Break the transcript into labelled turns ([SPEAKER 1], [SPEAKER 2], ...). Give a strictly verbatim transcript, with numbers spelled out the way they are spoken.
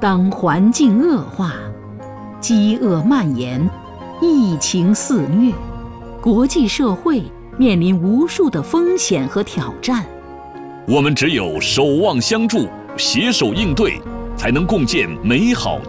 [SPEAKER 1] 当环境恶化，饥饿蔓延，疫情肆虐，国际社会面临无数的风险和挑战。
[SPEAKER 2] 我们只有守望相助，携手应对，才能共建美好